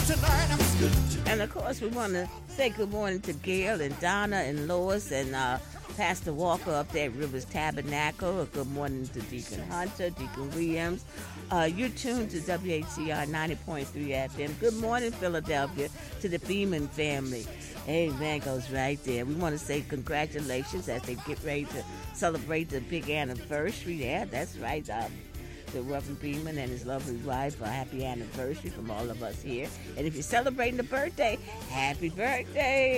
And of course, we want to say good morning to Gail and Donna and Lois and Pastor Walker up there at Rivers Tabernacle. Good morning to Deacon Hunter, Deacon Williams. You're tuned to WHCR 90.3 FM. Good morning, Philadelphia, to the Beeman family. Amen goes right there. We want to say congratulations as they get ready to celebrate the big anniversary there. That's right. To Reverend Beeman and his lovely wife, a happy anniversary from all of us here. And if you're celebrating a birthday, happy birthday.